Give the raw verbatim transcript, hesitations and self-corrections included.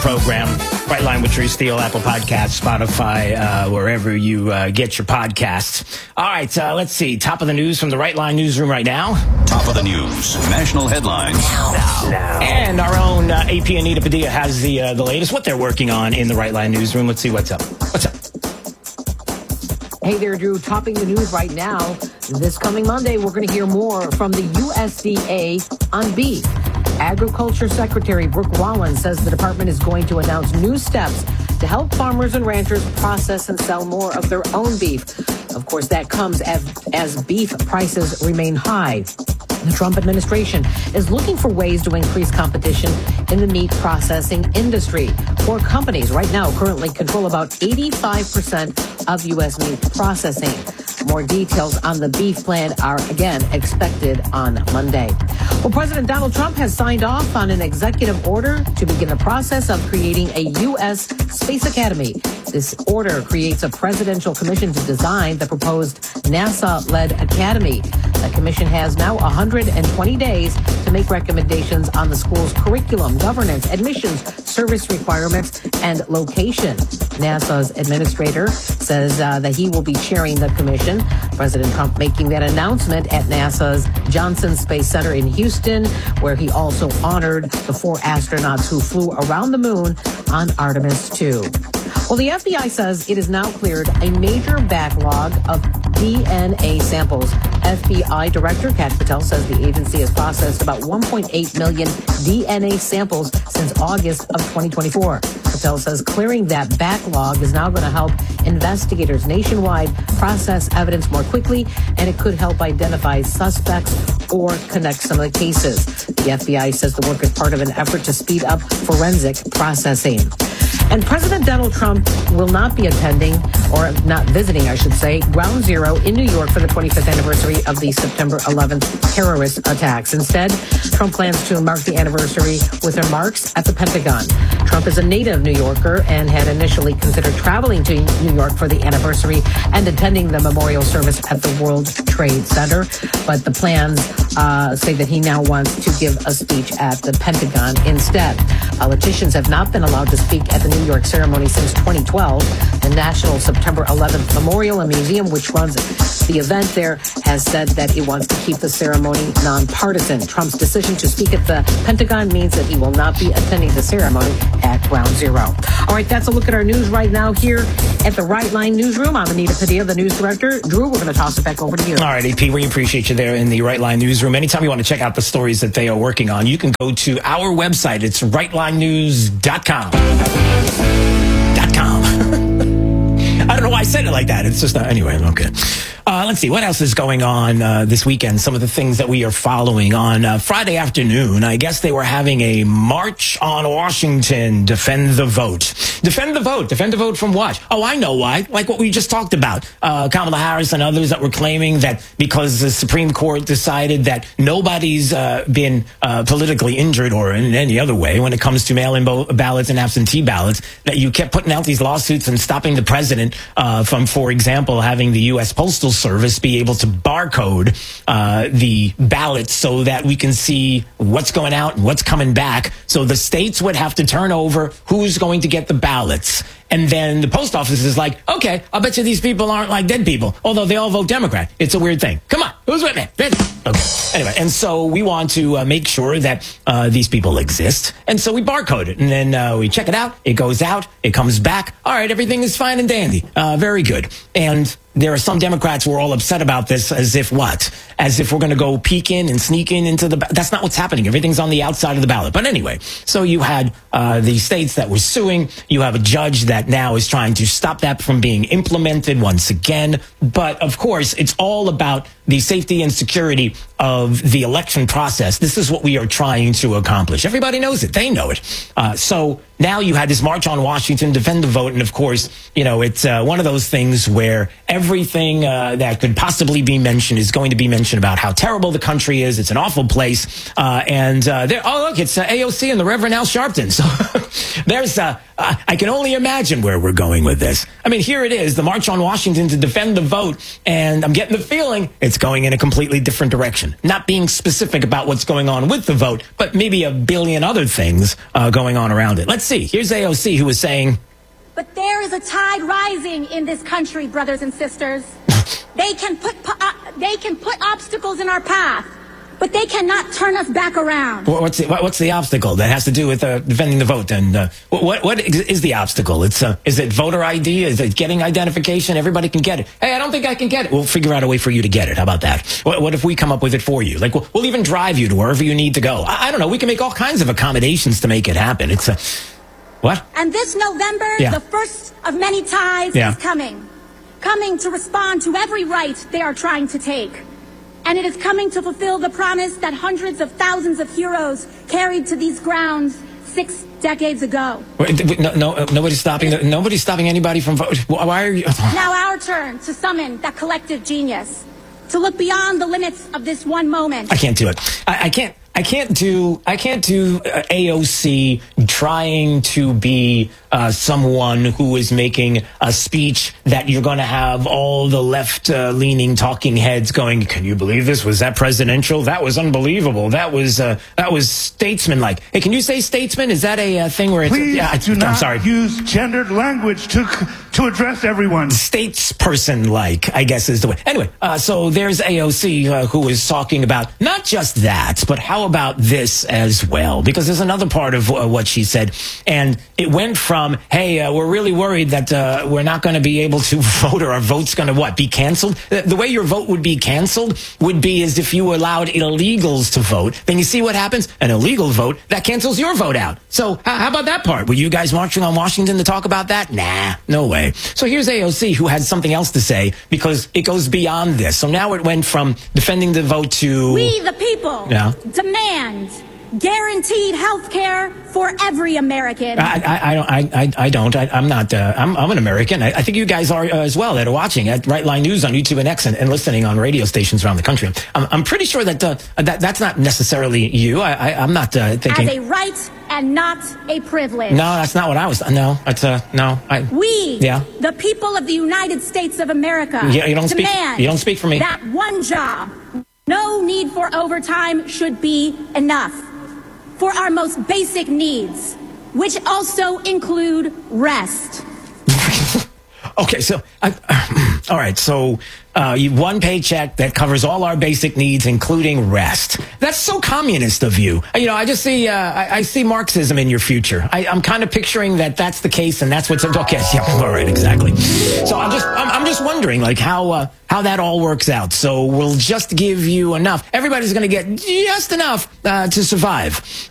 Program, Right Line with Drew Steele, Apple Podcasts, Spotify, uh, wherever you uh, get your podcasts. All right, uh, let's see. Top of the news from the Right Line newsroom right now. Top of the news, national headlines. Now. now. And our own uh, A P Anita Padilla has the uh, the latest, what they're working on in the Right Line newsroom. Let's see what's up. What's up? Hey there, Drew. Topping the news right now. This coming Monday, we're going to hear more from the U S D A on beef. Agriculture Secretary Brooke Wallen says the department is going to announce new steps to help farmers and ranchers process and sell more of their own beef. Of course, that comes as, as beef prices remain high. The Trump administration is looking for ways to increase competition in the meat processing industry. Four companies right now currently control about eighty-five percent of U S meat processing. More details on the beef plan are, again, expected on Monday. Well, President Donald Trump has signed off on an executive order to begin the process of creating a U S Space Academy. This order creates a presidential commission to design the proposed NASA-led academy. The commission has now one hundred twenty days to make recommendations on the school's curriculum, governance, admissions, service requirements, and location. NASA's administrator says uh, that he will be chairing the commission. President Trump making that announcement at NASA's Johnson Space Center in Houston, where he also honored the four astronauts who flew around the moon on Artemis two. Well, the F B I says it has now cleared a major backlog of D N A samples. F B I Director Kat Patel says the agency has processed about one point eight million D N A samples since August of twenty twenty-four. Patel says clearing that backlog is now going to help investigators nationwide process evidence more quickly, and it could help identify suspects or connect some of the cases. The F B I says the work is part of an effort to speed up forensic processing. And President Donald Trump will not be attending, or not visiting, I should say, Ground Zero in New York for the twenty-fifth anniversary of the September eleventh terrorist attacks. Instead, Trump plans to mark the anniversary with remarks at the Pentagon. Trump is a native New Yorker and had initially considered traveling to New York for the anniversary and attending the memorial service at the World Trade Center. But the plans uh, say that he now wants to give a speech at the Pentagon instead. Politicians have not been allowed to speak at the New York ceremony since twenty twelve. The National September eleventh Memorial and Museum, which runs the event there, has said that it wants to keep the ceremony nonpartisan. Trump's decision to speak at the Pentagon means that he will not be attending the ceremony at Ground Zero. All right, that's a look at our news right now here at the Right Line Newsroom. I'm Anita Padilla, the news director. Drew, we're going to toss it back over to you. All right, A P, we appreciate you there in the Right Line Newsroom. Anytime you want to check out the stories that they are working on, you can go to our website. It's right line news dot com. Dot com. I don't know why I said it like that. It's just, uh, anyway, okay. Uh, let's see, what else is going on uh, this weekend? Some of the things that we are following. On uh, Friday afternoon, I guess they were having a march on Washington, defend the vote. Defend the vote. Defend the vote from what? Oh, I know why. Like what we just talked about. Uh, Kamala Harris and others that were claiming that because the Supreme Court decided that nobody's uh, been uh, politically injured or in any other way when it comes to mail-in bo- ballots and absentee ballots, that you kept putting out these lawsuits and stopping the president uh, from, for example, having the U S Postal Service be able to barcode uh, the ballots so that we can see what's going out and what's coming back. So the states would have to turn over who's going to get the ballots. And then the post office is like, okay, I'll bet you these people aren't like dead people, although they all vote Democrat. It's a weird thing. Come on, who's with me? Okay. Anyway, and so we want to uh, make sure that uh, these people exist. And so we barcode it, and then uh, we check it out. It goes out. It comes back. All right, everything is fine and dandy. Uh, very good. And there are some Democrats who are all upset about this as if what? As if we're going to go peek in and sneak in into the... Ba- That's not what's happening. Everything's on the outside of the ballot. But anyway, so you had uh, the states that were suing. You have a judge that now is trying to stop that from being implemented once again. But of course, it's all about the safety and security of the election process. This is what we are trying to accomplish. Everybody knows it. They know it. Uh, so now you had this march on Washington, defend the vote. And of course, you know, it's uh, one of those things where everything uh, that could possibly be mentioned is going to be mentioned about how terrible the country is. It's an awful place. Uh, and uh, there, oh, look, it's uh, A O C and the Reverend Al Sharpton. So there's, uh, I can only imagine where we're going with this. I mean, here it is, the march on Washington to defend the vote. And I'm getting the feeling it's going in a completely different direction. election, not being specific about what's going on with the vote, but maybe a billion other things uh, going on around it. Let's see. Here's A O C, who was saying, but there is a tide rising in this country, brothers and sisters. They can put uh, they can put obstacles in our path, but they cannot turn us back around. What's the, what's the obstacle that has to do with uh, defending the vote? And uh, what what is the obstacle? It's uh, is it voter I D? Is it getting identification? Everybody can get it. Hey, I don't think I can get it. We'll figure out a way for you to get it. How about that? What, what if we come up with it for you? Like we'll, we'll even drive you to wherever you need to go. I, I don't know. We can make all kinds of accommodations to make it happen. It's a uh, what? And this November, yeah. the first of many tides yeah. is coming, coming to respond to every right they are trying to take. And it is coming to fulfill the promise that hundreds of thousands of heroes carried to these grounds six decades ago. Wait, no, no, nobody's stopping. Nobody's stopping anybody from voting. Why are you? Now our turn to summon that collective genius, to look beyond the limits of this one moment. I can't do it. I, I can't. I can't do. I can't do uh, A O C trying to be uh, someone who is making a speech that you're going to have all the left-leaning uh, talking heads going, "Can you believe this? Was that presidential? That was unbelievable. That was uh, that was statesman-like." Hey, can you say statesman? Is that a uh, thing where it's? Please yeah, I, do I'm not sorry. use gendered language to to address everyone. Statesperson-like, I guess, is the way. Anyway, uh, so there's A O C uh, who is talking about not just that, but how about this as well? Because there's another part of uh, what she said, and it went from, hey, uh, we're really worried that uh, we're not going to be able to vote, or our vote's going to, what, be canceled? The, the way your vote would be canceled would be as if you allowed illegals to vote. Then you see what happens? An illegal vote, that cancels your vote out. So how, how about that part? Were you guys marching on Washington to talk about that? Nah, no way. So here's A O C, who had something else to say, because it goes beyond this. So now it went from defending the vote to... We, the people, yeah. demand guaranteed health care for every American. I, I, I don't. I, I, I don't. I, I'm not. Uh, I'm, I'm an American. I, I think you guys are uh, as well that are watching at Right Line News on YouTube and X and, and listening on radio stations around the country. I'm, I'm pretty sure that uh, that that's not necessarily you. I, I, I'm not uh, thinking. As a right and not a privilege. No, that's not what I was. No, that's uh, no. I, we, yeah. the people of the United States of America, yeah, you don't speak. You don't speak for me. That one job, no need for overtime, should be enough for our most basic needs, which also include rest. Okay, so, uh, all right, so uh, you one paycheck that covers all our basic needs, including rest. That's so communist of you. You know, I just see, uh, I, I see Marxism in your future. I, I'm kind of picturing that that's the case, and that's what's okay. Yeah, all right, exactly. So I'm just, I'm, I'm just wondering, like, how uh, how that all works out. So we'll just give you enough. Everybody's going to get just enough uh, to survive.